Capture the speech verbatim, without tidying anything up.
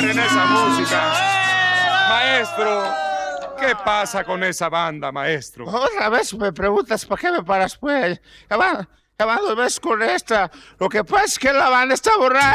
paren esa música. Maestro, ¿qué pasa con esa banda, maestro? Otra vez me preguntas por qué me paras, pues. Ya van, ya van dos veces con esta. Lo que pasa es que la banda está borracha.